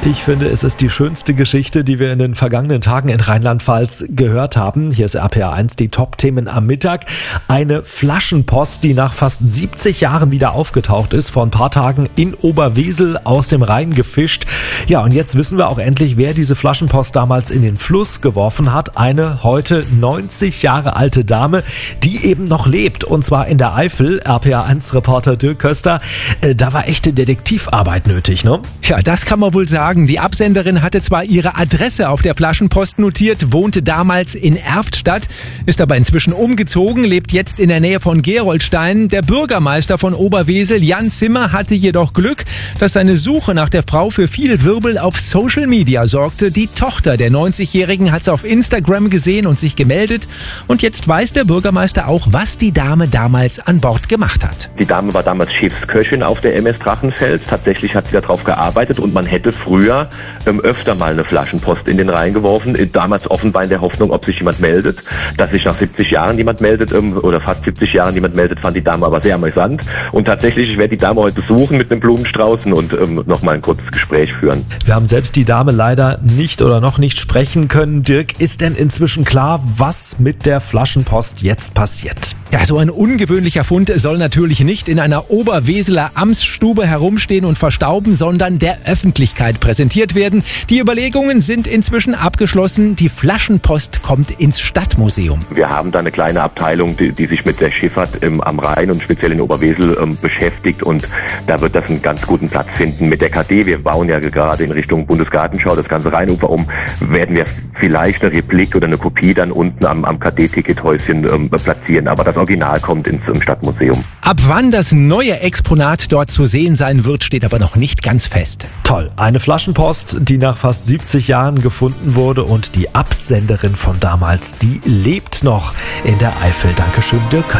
Ich finde, es ist die schönste Geschichte, die wir in den vergangenen Tagen in Rheinland-Pfalz gehört haben. Hier ist RPA 1, die Top-Themen am Mittag. Eine Flaschenpost, die nach fast 70 Jahren wieder aufgetaucht ist, vor ein paar Tagen in Oberwesel aus dem Rhein gefischt. Ja, und jetzt wissen wir auch endlich, wer diese Flaschenpost damals in den Fluss geworfen hat. Eine heute 90 Jahre alte Dame, die eben noch lebt, und zwar in der Eifel. RPA 1-Reporter Dirk Köster, da war echte Detektivarbeit nötig, ne? Ja, das kann man wohl sagen. Die Absenderin hatte zwar ihre Adresse auf der Flaschenpost notiert, wohnte damals in Erftstadt, ist aber inzwischen umgezogen, lebt jetzt in der Nähe von Gerolstein. Der Bürgermeister von Oberwesel, Jan Zimmer, hatte jedoch Glück, dass seine Suche nach der Frau für viel Wirbel auf Social Media sorgte. Die Tochter der 90-Jährigen hat es auf Instagram gesehen und sich gemeldet. Und jetzt weiß der Bürgermeister auch, was die Dame damals an Bord gemacht hat. Die Dame war damals Schiffsköchin auf der MS Drachenfels. Tatsächlich hat sie darauf gearbeitet und man hätte früher öfter mal eine Flaschenpost in den Rhein geworfen. Damals offenbar in der Hoffnung, ob sich jemand meldet. Dass sich nach 70 Jahren jemand meldet oder fast 70 Jahren jemand meldet, fand die Dame aber sehr amüsant. Und tatsächlich, ich werde die Dame heute suchen mit einem Blumenstrauß und nochmal ein kurzes Gespräch führen. Wir haben selbst die Dame leider nicht oder noch nicht sprechen können. Dirk, ist denn inzwischen klar, was mit der Flaschenpost jetzt passiert? Ja, so ein ungewöhnlicher Fund soll natürlich nicht in einer Oberweseler Amtsstube herumstehen und verstauben, sondern der Öffentlichkeit präsentiert werden. Die Überlegungen sind inzwischen abgeschlossen. Die Flaschenpost kommt ins Stadtmuseum. Wir haben da eine kleine Abteilung, die sich mit der Schifffahrt am Rhein und speziell in Oberwesel beschäftigt, und da wird das einen ganz guten Platz finden. Mit der KD, wir bauen ja gerade in Richtung Bundesgartenschau das ganze Rheinufer um, werden wir vielleicht eine Replik oder eine Kopie dann unten am KD-Tickethäuschen platzieren, aber das Original kommt ins Stadtmuseum. Ab wann das neue Exponat dort zu sehen sein wird, steht aber noch nicht ganz fest. Toll, eine Flaschenpost, die nach fast 70 Jahren gefunden wurde, und die Absenderin von damals, die lebt noch in der Eifel. Dankeschön, Dirk.